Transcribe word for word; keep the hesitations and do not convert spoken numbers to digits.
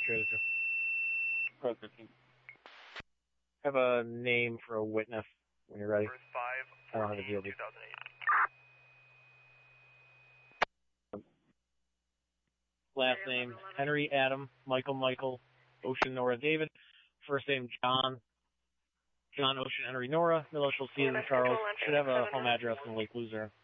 Trailer. President. Have a name for a witness when you're ready. I don't have a deal. Last name, Henry Adam, Michael Michael, Ocean Nora David. First name, John, John Ocean Henry Nora. Middle initial Stephen Charles. Should have a home address in Lake Loser.